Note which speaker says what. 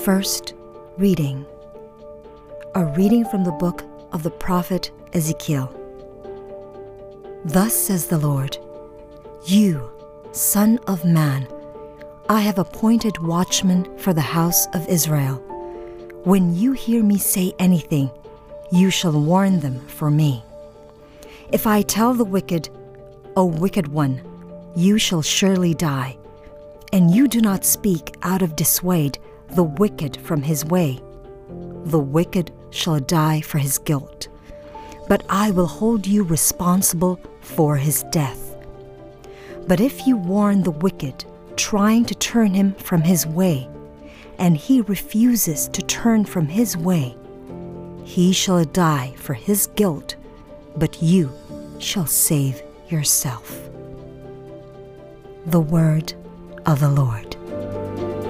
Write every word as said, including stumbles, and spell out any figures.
Speaker 1: First reading. A reading from the book of the prophet Ezekiel. Thus says the Lord, You, Son of man, I have appointed watchmen for the house of Israel. When you hear me say anything, you shall warn them for me. If I tell the wicked, O wicked one, you shall surely die, and you do not speak out of dissuade the wicked from his way, the wicked shall die for his guilt, but I will hold you responsible for his death. But if you warn the wicked, trying to turn him from his way, and he refuses to turn from his way, he shall die for his guilt, but you shall save yourself. The word of the Lord.